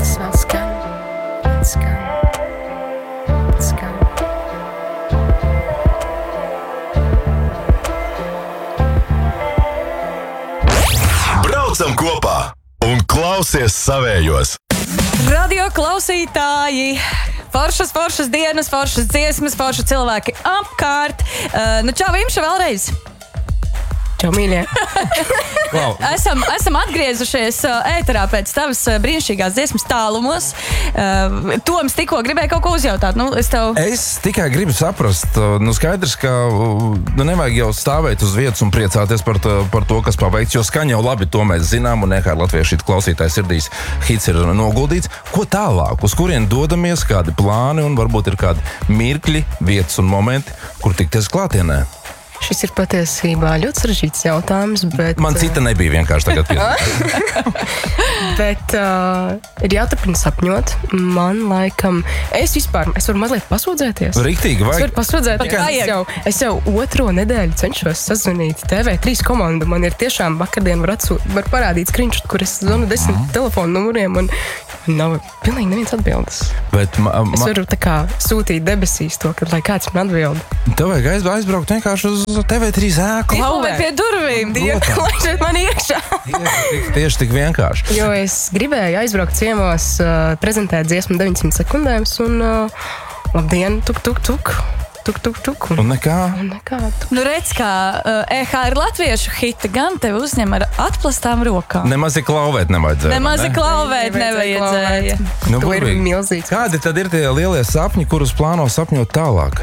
Tas vēl skan, skan. Braucam kopā un klausies savējos. Radio klausītāji! Foršas dienas, foršas dziesmas, forši cilvēki apkārt. Čau, Imša, vēlreiz! Čau, mīļie! Esam atgriezušies ēterā pēc tavas brīnišķīgās dziesmas tālumos. Toms tikko gribēja kaut ko uzjautāt. Es tikai gribu saprast, skaidrs, ka nevajag jau stāvēt uz vietas un priecāties par to, kas paveikts, jo skaņa jau labi, to mēs zinām, un nekā latviešu klausītāju sirdīs hits ir noguldīts. Ko tālāk? Uz kurien dodamies, kādi plāni un varbūt ir kādi mirkļi, vietas un momenti, kur tikties klātienē? Šis ir patiesībā ļoti sarežģīts jautājums, bet... Man cita nebija vienkārši tagad piedāvāt. Bet ir jāturpina sapņot. Man laikam... Es varu mazliet pasūdzēties. Riktīgi, vajag. Es varu pasūdzēties. Es jau otro nedēļu cenšos sazvanīt TV3 komandu. Man ir tiešām vakardien var parādīt screenshot, kur es zvanu 10 telefonu numuriem un nav pilnīgi neviens atbildes. Bet es varu tā kā sūtīt debesīs to, lai kāds man atbild. Tev vajag aizbraukt vienkārši uz TV3 ēku. Klauvēt pie durvīm. Laižiet man iekšā. Tieši tik vienkārši. Jo es gribēju aizbraukt ciemos, prezentēt dziesmu 900 sekundēs un labdien, tuk, tuk, tuk. Tuk, tuk, tuk. Un nekā? Redz, kā ir latviešu hita, gan tevi uzņem ar atplastām rokām. Nemaz klauvēt nevajadzēja. To ir milzīgs. Kādi tad ir tie lielie sapņi, kurus plāno sapņot tālāk?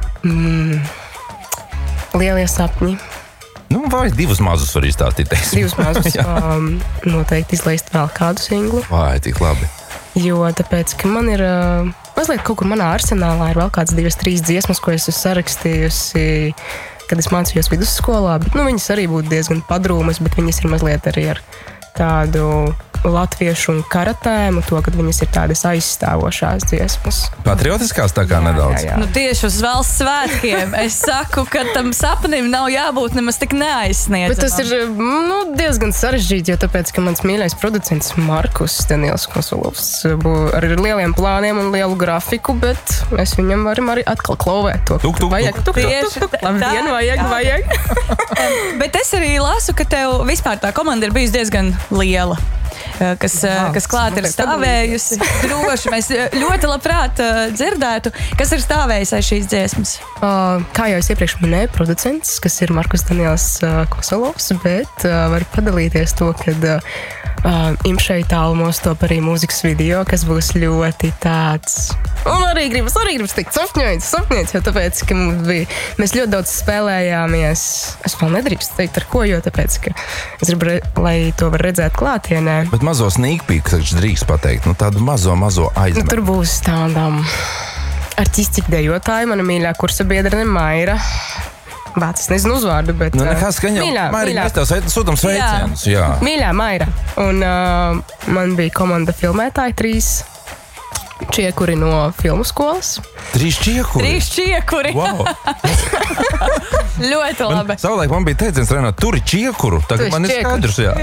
Lielie sapņi. Vai divus mazus var izstāstīt? Divus mazus. Noteikti izlaist vēl kādu singlu. Vai, tik labi. Jo tāpēc, ka man ir mazliet kaut kur manā arsenālā ir vēl kāds 2-3 dziesmas, ko es esmu sarakstījusi, kad es mācījos vidusskolā. Bet, viņas arī būtu diezgan padrūmas, bet viņas ir mazliet arī ar tādu latviešu un kara tēmu, to, kad viņas ir tādas aizstāvošās dziesmas. Patriotiskās tā kā nedaudz. Jā. Tieši uz valsts svētkiem. Es saku, ka tam sapnim nav jābūt nemaz tik neaizsniedzamam. Bet tas ir diezgan sarežģīti, jo tāpēc, ka mans mīļais producents Markus Daniels Konsolovs ar lieliem plāniem un lielu grafiku, bet es viņam varam arī atkal klauvēt to. Tuk. Labdien, vajag. Bet es arī lasu, ka tev vispār tā komanda ir bijusi diezgan liela. Kas klāt ir stāvējusi droši. Mēs ļoti labprāt dzirdētu, kas ir stāvējis aiz šīs dziesmas. Kā jau es iepriekš minēju, producents, kas ir Markus Daniels Kosolovs, bet var padalīties to, kad Imšai tālumos top arī mūzikas video, kas būs ļoti tāds... Un arī gribas teikt sapņots, jo tāpēc, ka mēs ļoti daudz spēlējāmies. Es vēl nedrīkst teikt ar ko, jo tāpēc, ka es gribu, lai to var redzēt klātienē. Bet mazo sneak peek taču drīkst pateikt, tādu mazo aizmēru. Tur būs tādām artistiķa dejotāja, mana mīļā kursabiedrene Maira. Bāt, es nezinu uzvārdu, bet... Nekā skaņā. Maira, mēs tev sūtam sveicienus. Jā. Mīļā Maira. Un man bija komanda filmētāji 3 čiekuri no filmu skolas. 3 čiekuri? 3 čiekuri. Wow. Ļoti labi. Savulaik man bija teiciens, Renāt, turi čiekuru. Tagad man ir skaidrs, jā.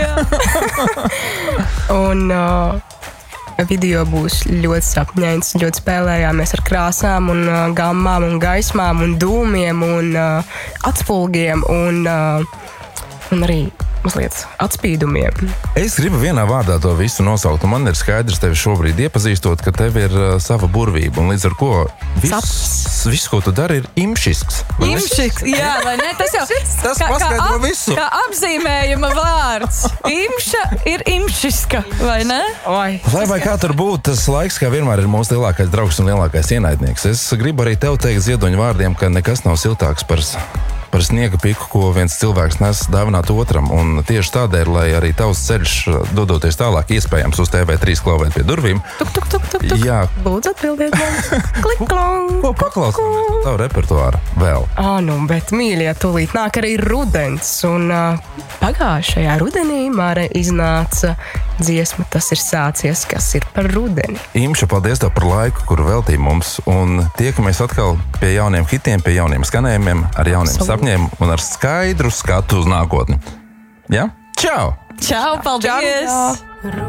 Un video būs ļoti sapņains, ļoti spēlējāmies ar krāsām un gammām un gaismām un dūmiem un atspulgiem un arī mazliet atspīdumiem. Es gribu vienā vārdā to visu nosaukt, un man ir skaidrs tevi šobrīd iepazīstot, ka tev ir sava burvība, un līdz ar ko viss, ko tu dari, ir imšisks. Imšisks, jā, vai ne? Tas jau paskaidro visu. Kā apzīmējuma vārds. Imša ir imšiska, vai ne? Lai vai kā tur būtu, tas laiks, kā vienmēr ir mūsu lielākais draugs un lielākais ienaidnieks. Es gribu arī tev teikt ziedoņu vārdiem, ka nekas nav siltāks par sniega piku, ko viens cilvēks nes dāvināt otram. Un tieši tādēļ, lai arī tavs ceļš, dodoties tālāk, iespējams uz TV3 klauvēt pie durvīm. Tuk. Jā. Lūdzu atbildiet man. Klik, klong. Ko paklausāmies tavu repertuāru vēl? Bet mīļie, tūlīt nāk arī rudens. Un pagājušajā rudenī Mārai iznāca dziesma Tas ir sācies, kas ir par rudeni. Imša, paldies tev par laiku, kuru veltīji mums. Un tiekamies atkal pie jauniem hitiem, pie jauniem skanējumiem, ar jauniem sapņiem un ar skaidru skatu uz nākotni. Ja? Čau! Čau, paldies!